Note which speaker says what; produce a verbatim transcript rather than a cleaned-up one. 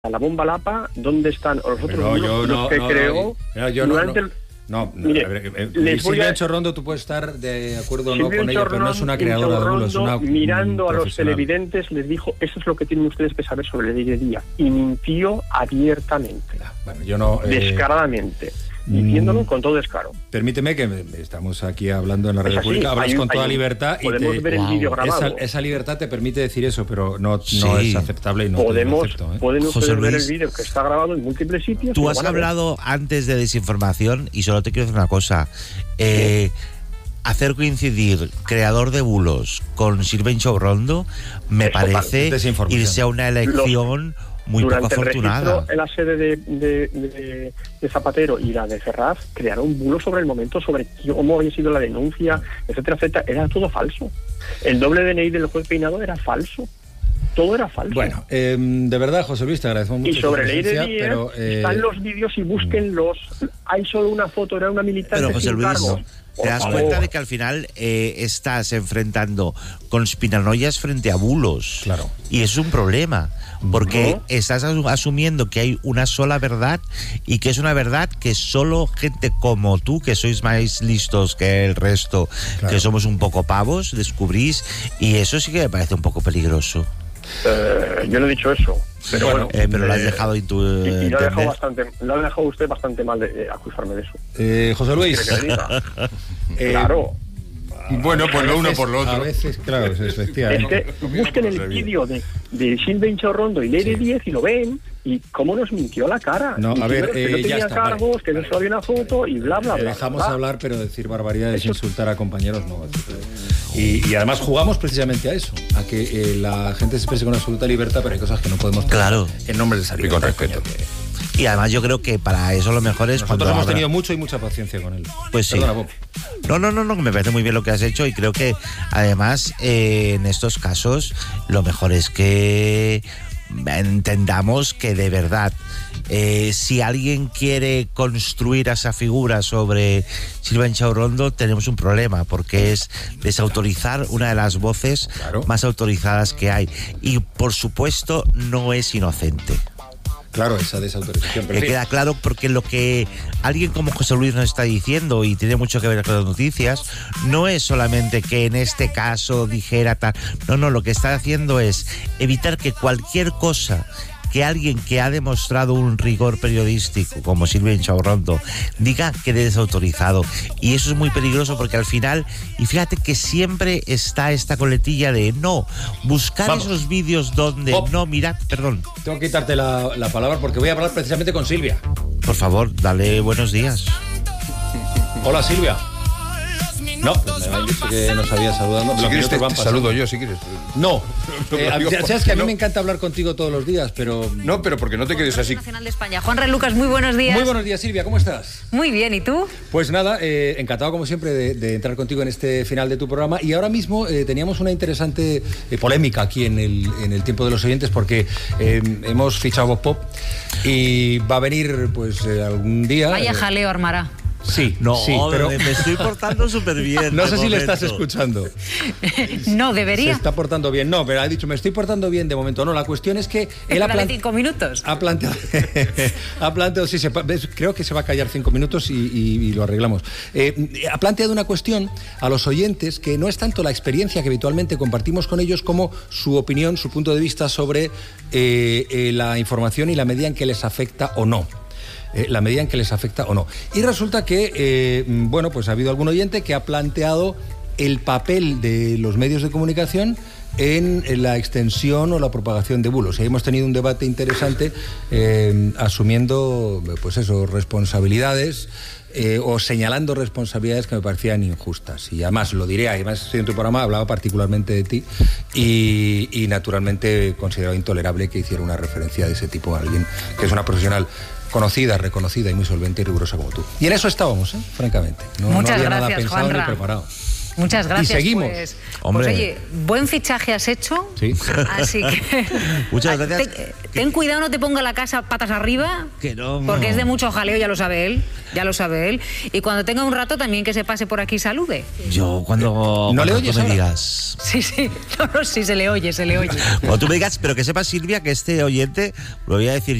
Speaker 1: a la bomba Lapa, ¿dónde están los otros
Speaker 2: no,
Speaker 1: unos,
Speaker 2: yo
Speaker 1: los
Speaker 2: no,
Speaker 1: que
Speaker 2: no,
Speaker 1: creó
Speaker 2: no, yo no,
Speaker 1: durante
Speaker 2: no.
Speaker 1: el...
Speaker 2: No, no,
Speaker 1: Mire,
Speaker 2: a ver, eh,
Speaker 1: les voy
Speaker 2: Silvia
Speaker 1: a...
Speaker 2: Inchorrondo, tú puedes estar de acuerdo o no
Speaker 1: Silvia
Speaker 2: con ella, pero no es una creadora de bulos, es una
Speaker 1: mirando a los
Speaker 2: profesional.
Speaker 1: televidentes, les dijo, eso es lo que tienen ustedes que saber sobre el día a día, y mintió abiertamente,
Speaker 2: bueno, yo no, eh...
Speaker 1: descaradamente, diciéndolo con todo descaro.
Speaker 2: Permíteme que estamos aquí hablando en la radio pública, hablas
Speaker 1: hay,
Speaker 2: con toda
Speaker 1: hay,
Speaker 2: libertad y
Speaker 1: podemos
Speaker 2: te,
Speaker 1: ver el vídeo grabado.
Speaker 2: Esa, esa libertad te permite decir eso, pero no, no
Speaker 3: sí.
Speaker 2: es aceptable y no
Speaker 1: podemos,
Speaker 2: te lo acepto, ¿eh?
Speaker 1: Pueden ustedes
Speaker 3: José
Speaker 1: ver
Speaker 3: Luis,
Speaker 1: el vídeo que está grabado en múltiples sitios.
Speaker 3: Tú has hablado antes de desinformación y solo te quiero decir una cosa. Eh, hacer coincidir creador de bulos con Silvia Inchorrondo me
Speaker 1: Eso
Speaker 3: parece irse a una elección
Speaker 1: Los...
Speaker 3: muy
Speaker 1: Durante
Speaker 3: poco afortunada.
Speaker 1: El registro en la sede de, de, de, de Zapatero y la de Ferraz crearon un bulo sobre el momento, sobre cómo había sido la denuncia, etcétera, etcétera. Era todo falso. El doble D N I del juez Peinado era falso. Todo era falso.
Speaker 2: Bueno, eh, de verdad, José Luis, te agradezco mucho.
Speaker 1: Y sobre ley de diez,
Speaker 2: pero, eh...
Speaker 1: están los vídeos y búsquenlos. Hay solo una foto, era una militante
Speaker 3: pero, José
Speaker 1: sin
Speaker 3: Luis,
Speaker 1: cargo.
Speaker 3: ¿te das cuenta de que al final eh, estás enfrentando conspiranoias frente a bulos?
Speaker 2: Claro.
Speaker 3: Y es un problema, porque
Speaker 1: ¿no?
Speaker 3: Estás asumiendo que hay una sola verdad y que es una verdad que solo gente como tú, que sois más listos que el resto, claro, que somos un poco pavos, descubrís, y eso sí que me parece un poco peligroso.
Speaker 1: Eh, yo no he dicho eso. Pero bueno,
Speaker 3: bueno eh, pero eh, lo has dejado intu-
Speaker 1: y, y lo ha dejado bastante, lo ha dejado usted bastante mal de eh, acusarme de eso.
Speaker 2: Eh, José Luis.
Speaker 1: eh, claro.
Speaker 4: Bueno, pues lo
Speaker 2: veces,
Speaker 4: uno por lo otro.
Speaker 2: A veces, claro, efectivamente.
Speaker 1: Es que busquen el vídeo de, de Silvia Inchorrondo y Ley de diez y lo ven, y cómo nos mintió la cara.
Speaker 2: No, a ver,
Speaker 1: que
Speaker 2: eh,
Speaker 1: no tenía
Speaker 2: ya está,
Speaker 1: cargos,
Speaker 2: vale.
Speaker 1: que no solo había una foto y bla, bla, bla.
Speaker 2: Le dejamos
Speaker 1: bla, bla.
Speaker 2: hablar, pero decir barbaridades, eso... insultar a compañeros, no. Y, y además jugamos precisamente a eso, a que eh, la gente se exprese con absoluta libertad, pero hay cosas que no podemos tener
Speaker 3: claro.
Speaker 2: en nombre de esa libertad.
Speaker 4: Y con respeto.
Speaker 2: Coño, que...
Speaker 3: Y además yo creo que para eso lo mejor es
Speaker 2: Nosotros
Speaker 3: cuando
Speaker 2: hemos
Speaker 3: habrá...
Speaker 2: tenido mucho y mucha paciencia con él.
Speaker 3: Pues sí.
Speaker 2: Perdona, Bob.
Speaker 3: No, no, no, no, me parece muy bien lo que has hecho y creo que además eh, en estos casos lo mejor es que entendamos que de verdad eh, si alguien quiere construir esa figura sobre Silvia Inchorrondo tenemos un problema porque es desautorizar una de las voces claro. más autorizadas que hay y por supuesto no es inocente.
Speaker 2: Claro, esa desautorización.
Speaker 3: Me queda claro porque lo que alguien como José Luis nos está diciendo, y tiene mucho que ver con las noticias, no es solamente que en este caso dijera tal. No, no, lo que está haciendo es evitar que cualquier cosa que alguien que ha demostrado un rigor periodístico como Silvia Inchorrondo diga que desautorizado, y eso es muy peligroso porque al final, y fíjate que siempre está esta coletilla de no, buscar Vamos. esos vídeos donde oh. no, mirad, perdón.
Speaker 2: Tengo que quitarte la, la palabra porque voy a hablar precisamente con Silvia.
Speaker 3: Por favor, dale buenos días.
Speaker 2: Hola, Silvia. No, pues me habían dicho que nos había saludado.
Speaker 4: Si quieres te, te saludo yo, si quieres.
Speaker 2: No,
Speaker 4: no
Speaker 2: eh,
Speaker 4: digo,
Speaker 2: sabes que a mí
Speaker 4: no.
Speaker 2: me encanta hablar contigo todos los días, pero...
Speaker 4: No, pero porque no te quedes así.
Speaker 5: Nacional de España. Juan Relucas, muy buenos días.
Speaker 2: Muy buenos días, Silvia, ¿cómo estás?
Speaker 5: Muy bien, ¿y tú?
Speaker 2: Pues nada, eh, encantado como siempre de, de entrar contigo en este final de tu programa, y ahora mismo eh, teníamos una interesante eh, polémica aquí en el, en el tiempo de los oyentes porque eh, hemos fichado Bob Pop y va a venir pues eh, algún día...
Speaker 5: Vaya
Speaker 2: eh,
Speaker 5: jaleo armará.
Speaker 2: Sí,
Speaker 3: no,
Speaker 2: sí, pero
Speaker 3: me estoy portando súper bien.
Speaker 2: No sé si
Speaker 3: momento.
Speaker 2: le estás escuchando.
Speaker 5: No, debería.
Speaker 2: Se está portando bien. No, pero ha dicho, me estoy portando bien de momento. No, la cuestión es que él ha
Speaker 5: planteado... cinco minutos.
Speaker 2: Ha planteado... ha planteado, sí, se, creo que se va a callar cinco minutos y, y, y lo arreglamos. Eh, ha planteado una cuestión a los oyentes que no es tanto la experiencia que habitualmente compartimos con ellos como su opinión, su punto de vista sobre eh, eh, la información y la medida en que les afecta o no. Eh, la medida en que les afecta o no. Y resulta que, eh, bueno, pues ha habido algún oyente que ha planteado el papel de los medios de comunicación en, en la extensión o la propagación de bulos. Y hemos tenido un debate interesante eh, asumiendo, pues eso, responsabilidades eh, o señalando responsabilidades que me parecían injustas. Y además, lo diré, además en tu programa hablaba particularmente de ti y, y naturalmente consideraba intolerable que hiciera una referencia de ese tipo a alguien que es una profesional conocida, reconocida y muy solvente y rigurosa como tú. Y en eso estábamos, ¿eh? Francamente. No,
Speaker 5: Muchas
Speaker 2: no había
Speaker 5: gracias,
Speaker 2: nada pensado
Speaker 5: Juanra.
Speaker 2: ni preparado.
Speaker 5: Muchas gracias.
Speaker 2: Y seguimos.
Speaker 5: Pues,
Speaker 3: Hombre.
Speaker 5: pues, oye, buen fichaje has hecho.
Speaker 2: Sí.
Speaker 5: Así que.
Speaker 3: Muchas gracias.
Speaker 5: Ten, ten cuidado, no te ponga la casa patas arriba.
Speaker 3: Que no.
Speaker 5: Porque es de mucho jaleo, ya lo sabe él. Ya lo sabe él. Y cuando tenga un rato también que se pase por aquí y salude.
Speaker 3: Yo cuando,
Speaker 2: ¿No
Speaker 3: cuando
Speaker 2: le oyes
Speaker 3: tú me
Speaker 2: ahora?
Speaker 3: digas.
Speaker 5: Sí, sí. No, no, sí, se le oye, se le oye.
Speaker 3: Cuando tú me digas, pero que sepas, Silvia, que este oyente, lo voy a decir